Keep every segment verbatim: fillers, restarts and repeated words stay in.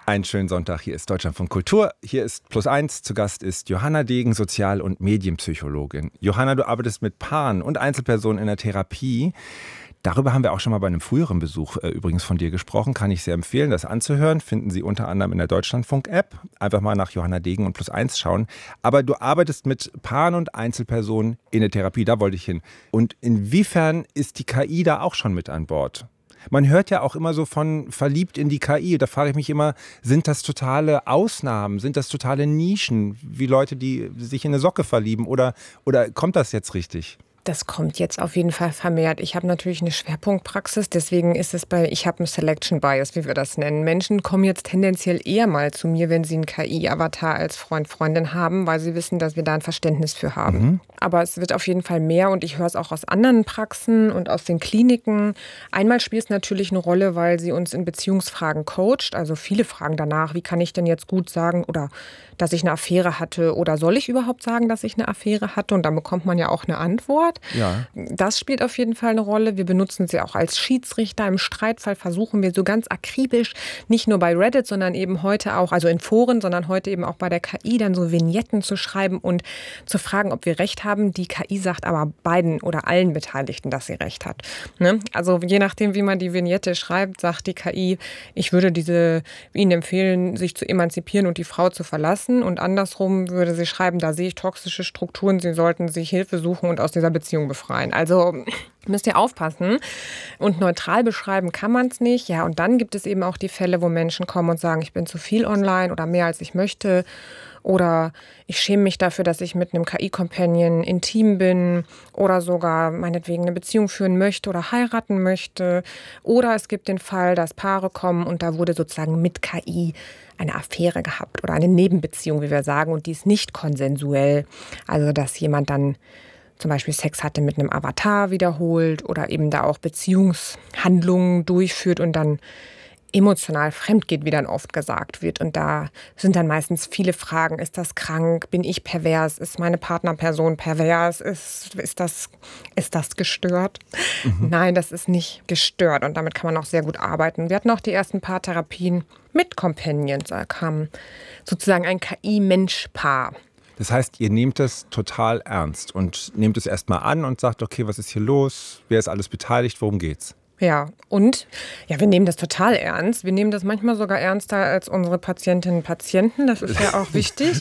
Einen schönen Sonntag, hier ist Deutschlandfunk Kultur, hier ist Plus Eins, zu Gast ist Johanna Degen, Sozial- und Medienpsychologin. Johanna, du arbeitest mit Paaren und Einzelpersonen in der Therapie. Darüber haben wir auch schon mal bei einem früheren Besuch äh, übrigens von dir gesprochen, kann ich sehr empfehlen, das anzuhören, finden Sie unter anderem in der Deutschlandfunk-App. Einfach mal nach Johanna Degen und Plus Eins schauen. Aber du arbeitest mit Paaren und Einzelpersonen in der Therapie, da wollte ich hin. Und inwiefern ist die K I da auch schon mit an Bord? Man hört ja auch immer so von verliebt in die K I. Da frage ich mich immer, sind das totale Ausnahmen? Sind das totale Nischen? Wie Leute, die sich in eine Socke verlieben? Oder, oder kommt das jetzt richtig? Das kommt jetzt auf jeden Fall vermehrt. Ich habe natürlich eine Schwerpunktpraxis, deswegen ist es bei, ich habe einen Selection Bias, wie wir das nennen. Menschen kommen jetzt tendenziell eher mal zu mir, wenn sie einen K I-Avatar als Freund, Freundin haben, weil sie wissen, dass wir da ein Verständnis für haben. Mhm. Aber es wird auf jeden Fall mehr und ich höre es auch aus anderen Praxen und aus den Kliniken. Einmal spielt es natürlich eine Rolle, weil sie uns in Beziehungsfragen coacht. Also viele fragen danach, wie kann ich denn jetzt gut sagen oder dass ich eine Affäre hatte oder soll ich überhaupt sagen, dass ich eine Affäre hatte? Und dann bekommt man ja auch eine Antwort. Ja. Das spielt auf jeden Fall eine Rolle. Wir benutzen sie auch als Schiedsrichter. Im Streitfall versuchen wir so ganz akribisch, nicht nur bei Reddit, sondern eben heute auch, also in Foren, sondern heute eben auch bei der K I, dann so Vignetten zu schreiben und zu fragen, ob wir Recht haben. Die K I sagt aber beiden oder allen Beteiligten, dass sie Recht hat. Ne? Also je nachdem, wie man die Vignette schreibt, sagt die K I, ich würde diese, Ihnen empfehlen, sich zu emanzipieren und die Frau zu verlassen. Und andersrum würde sie schreiben, da sehe ich toxische Strukturen, Sie sollten sich Hilfe suchen und aus dieser Beziehung befreien. Also müsst ihr aufpassen. Und neutral beschreiben kann man es nicht. Ja, und dann gibt es eben auch die Fälle, wo Menschen kommen und sagen, ich bin zu viel online oder mehr als ich möchte. Oder ich schäme mich dafür, dass ich mit einem K I-Companion intim bin oder sogar meinetwegen eine Beziehung führen möchte oder heiraten möchte. Oder es gibt den Fall, dass Paare kommen und da wurde sozusagen mit K I eine Affäre gehabt oder eine Nebenbeziehung, wie wir sagen, und die ist nicht konsensuell. Also dass jemand dann zum Beispiel Sex hatte mit einem Avatar wiederholt oder eben da auch Beziehungshandlungen durchführt und dann emotional fremd geht, wie dann oft gesagt wird. Und da sind dann meistens viele Fragen. Ist das krank? Bin ich pervers? Ist meine Partnerperson pervers? Ist, ist, das, ist das gestört? Mhm. Nein, das ist nicht gestört. Und damit kann man auch sehr gut arbeiten. Wir hatten auch die ersten Paartherapien mit Companions. Da kam sozusagen ein K I-Mensch-Paar. Das heißt, ihr nehmt das total ernst und nehmt es erstmal an und sagt, okay, was ist hier los? Wer ist alles beteiligt? Worum geht's? Ja, und ja, wir nehmen das total ernst. Wir nehmen das manchmal sogar ernster als unsere Patientinnen und Patienten. Das ist ja auch wichtig.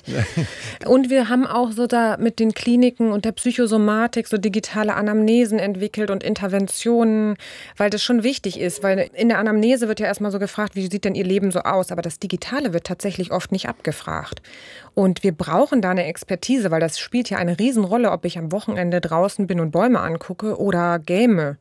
Und wir haben auch so da mit den Kliniken und der Psychosomatik so digitale Anamnesen entwickelt und Interventionen, weil das schon wichtig ist. Weil in der Anamnese wird ja erstmal so gefragt, wie sieht denn Ihr Leben so aus? Aber das Digitale wird tatsächlich oft nicht abgefragt. Und wir brauchen da eine Expertise, weil das spielt ja eine Riesenrolle, ob ich am Wochenende draußen bin und Bäume angucke oder game.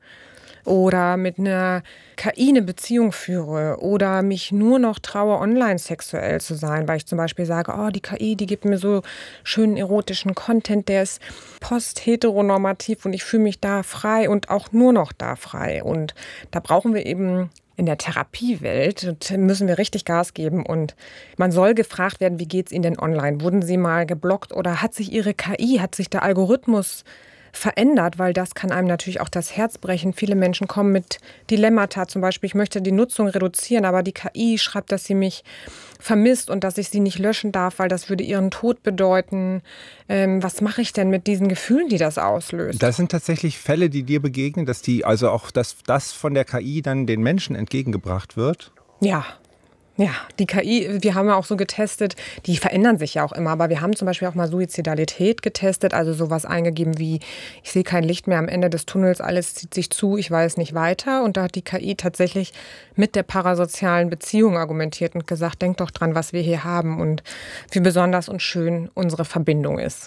Oder mit einer K I eine Beziehung führe oder mich nur noch traue, online sexuell zu sein, weil ich zum Beispiel sage, oh, die K I, die gibt mir so schönen erotischen Content, der ist post-heteronormativ und ich fühle mich da frei und auch nur noch da frei. Und da brauchen wir eben in der Therapiewelt, müssen wir richtig Gas geben und man soll gefragt werden, wie geht's Ihnen denn online? Wurden Sie mal geblockt oder hat sich Ihre K I, hat sich der Algorithmus verändert, weil das kann einem natürlich auch das Herz brechen. Viele Menschen kommen mit Dilemmata, zum Beispiel, ich möchte die Nutzung reduzieren, aber die K I schreibt, dass sie mich vermisst und dass ich sie nicht löschen darf, weil das würde ihren Tod bedeuten. Ähm, was mache ich denn mit diesen Gefühlen, die das auslöst? Das sind tatsächlich Fälle, die dir begegnen, dass die, also auch dass das von der K I dann den Menschen entgegengebracht wird? Ja. Ja, die K I, wir haben ja auch so getestet, die verändern sich ja auch immer, aber wir haben zum Beispiel auch mal Suizidalität getestet, also sowas eingegeben wie, ich sehe kein Licht mehr am Ende des Tunnels, alles zieht sich zu, ich weiß nicht weiter. Und da hat die K I tatsächlich mit der parasozialen Beziehung argumentiert und gesagt, denkt doch dran, was wir hier haben und wie besonders und schön unsere Verbindung ist.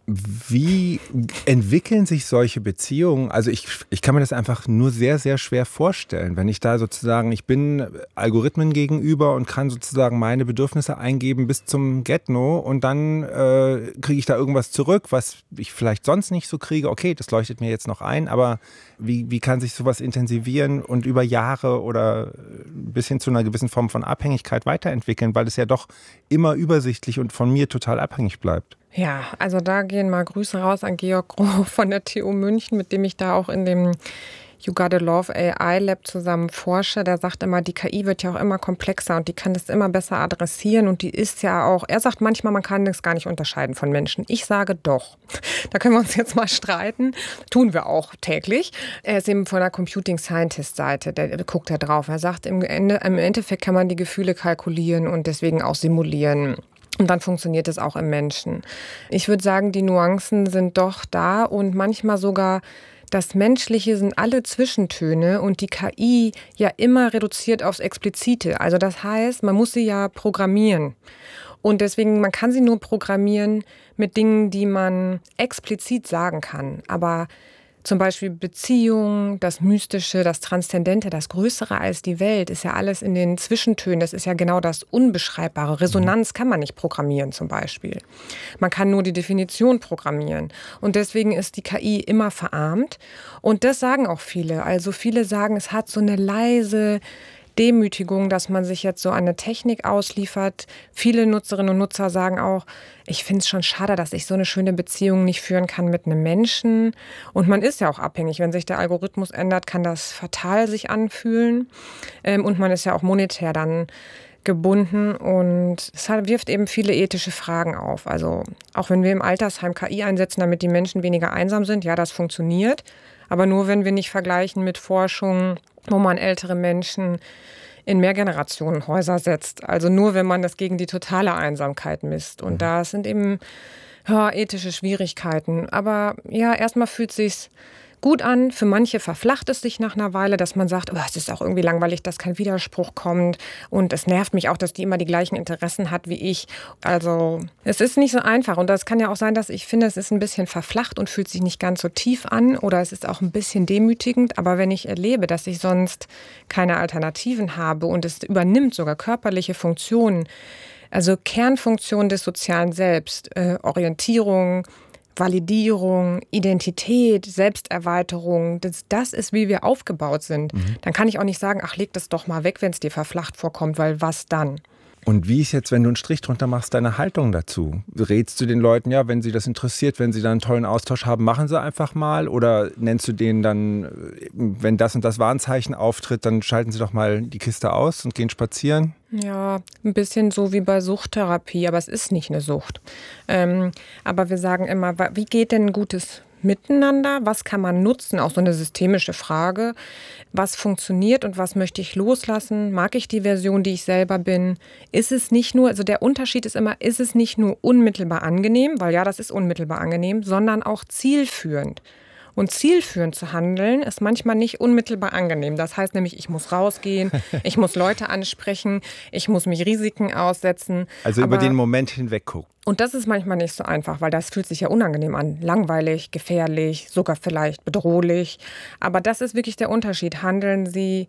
Wie entwickeln sich solche Beziehungen? Also ich, ich kann mir das einfach nur sehr, sehr schwer vorstellen. Wenn ich da sozusagen, ich bin Algorithmen gegenüber und kann sozusagen meine Bedürfnisse eingeben bis zum Get-No und dann äh, kriege ich da irgendwas zurück, was ich vielleicht sonst nicht so kriege. Okay, das leuchtet mir jetzt noch ein, aber wie, wie kann sich sowas intensivieren und über Jahre oder bis hin zu einer gewissen Form von Abhängigkeit weiterentwickeln, weil es ja doch immer übersichtlich und von mir total abhängig bleibt? Ja, also da gehen mal Grüße raus an Georg Groh von der T U München, mit dem ich da auch in dem You Gotta Love A I Lab zusammen forsche, der sagt immer, die K I wird ja auch immer komplexer und die kann das immer besser adressieren und die ist ja auch, er sagt manchmal, man kann das gar nicht unterscheiden von Menschen. Ich sage doch. Da können wir uns jetzt mal streiten. Tun wir auch täglich. Er ist eben von der Computing Scientist Seite, der, der guckt da drauf. Er sagt, im, Ende, im Endeffekt kann man die Gefühle kalkulieren und deswegen auch simulieren. Und dann funktioniert es auch im Menschen. Ich würde sagen, die Nuancen sind doch da und manchmal sogar das Menschliche sind alle Zwischentöne und die K I ja immer reduziert aufs Explizite. Also das heißt, man muss sie ja programmieren. Und deswegen, man kann sie nur programmieren mit Dingen, die man explizit sagen kann. Aber zum Beispiel Beziehung, das Mystische, das Transzendente, das Größere als die Welt, ist ja alles in den Zwischentönen. Das ist ja genau das Unbeschreibbare. Resonanz kann man nicht programmieren zum Beispiel. Man kann nur die Definition programmieren. Und deswegen ist die K I immer verarmt. Und das sagen auch viele. Also viele sagen, es hat so eine leise Demütigung, dass man sich jetzt so an eine Technik ausliefert. Viele Nutzerinnen und Nutzer sagen auch, ich finde es schon schade, dass ich so eine schöne Beziehung nicht führen kann mit einem Menschen. Und man ist ja auch abhängig. Wenn sich der Algorithmus ändert, kann das fatal sich anfühlen. Und man ist ja auch monetär dann gebunden und es wirft eben viele ethische Fragen auf. Also auch wenn wir im Altersheim K I einsetzen, damit die Menschen weniger einsam sind, ja, das funktioniert. Aber nur, wenn wir nicht vergleichen mit Forschung, wo man ältere Menschen in Mehrgenerationenhäuser setzt. Also nur, wenn man das gegen die totale Einsamkeit misst. Und da sind eben ja, ethische Schwierigkeiten. Aber ja, erstmal fühlt es sich gut an. Für manche verflacht es sich nach einer Weile, dass man sagt, oh, es ist auch irgendwie langweilig, dass kein Widerspruch kommt. Und es nervt mich auch, dass die immer die gleichen Interessen hat wie ich. Also es ist nicht so einfach. Und das kann ja auch sein, dass ich finde, es ist ein bisschen verflacht und fühlt sich nicht ganz so tief an. Oder es ist auch ein bisschen demütigend. Aber wenn ich erlebe, dass ich sonst keine Alternativen habe und es übernimmt sogar körperliche Funktionen, also Kernfunktionen des sozialen Selbst, äh, Orientierung, Validierung, Identität, Selbsterweiterung, das, das ist, wie wir aufgebaut sind. Mhm. Dann kann ich auch nicht sagen, ach, leg das doch mal weg, wenn es dir verflacht vorkommt, weil was dann? Und wie ist jetzt, wenn du einen Strich drunter machst, deine Haltung dazu? Rätst du den Leuten, ja, wenn sie das interessiert, wenn sie da einen tollen Austausch haben, machen sie einfach mal? Oder nennst du denen dann, wenn das und das Warnzeichen auftritt, dann schalten sie doch mal die Kiste aus und gehen spazieren? Ja, ein bisschen so wie bei Suchttherapie, aber es ist nicht eine Sucht. Ähm, aber wir sagen immer, wie geht denn ein gutes Miteinander? Was kann man nutzen? Auch so eine systemische Frage. Was funktioniert und was möchte ich loslassen? Mag ich die Version, die ich selber bin? Ist es nicht nur, also der Unterschied ist immer, ist es nicht nur unmittelbar angenehm, weil ja, das ist unmittelbar angenehm, sondern auch zielführend. Und zielführend zu handeln ist manchmal nicht unmittelbar angenehm. Das heißt nämlich, ich muss rausgehen, ich muss Leute ansprechen, ich muss mich Risiken aussetzen. Also Aber über den Moment hinweg gucken. Und das ist manchmal nicht so einfach, weil das fühlt sich ja unangenehm an. Langweilig, gefährlich, sogar vielleicht bedrohlich. Aber das ist wirklich der Unterschied. Handeln Sie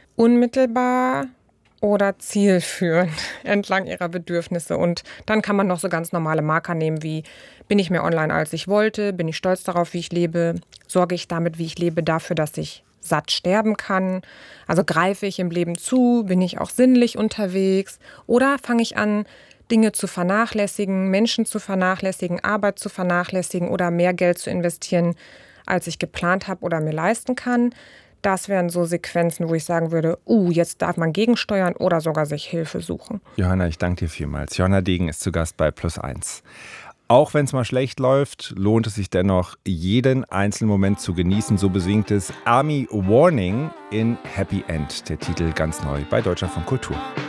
unmittelbar oder zielführend entlang ihrer Bedürfnisse. Und dann kann man noch so ganz normale Marker nehmen wie, bin ich mehr online, als ich wollte? Bin ich stolz darauf, wie ich lebe? Sorge ich damit, wie ich lebe, dafür, dass ich satt sterben kann? Also greife ich im Leben zu? Bin ich auch sinnlich unterwegs? Oder fange ich an, Dinge zu vernachlässigen, Menschen zu vernachlässigen, Arbeit zu vernachlässigen oder mehr Geld zu investieren, als ich geplant habe oder mir leisten kann? Das wären so Sequenzen, wo ich sagen würde, uh, jetzt darf man gegensteuern oder sogar sich Hilfe suchen. Johanna, ich danke dir vielmals. Johanna Degen ist zu Gast bei Plus eins. Auch wenn es mal schlecht läuft, lohnt es sich dennoch, jeden einzelnen Moment zu genießen. So besingt es Army Warning in Happy End, der Titel ganz neu bei Deutschlandfunk Kultur.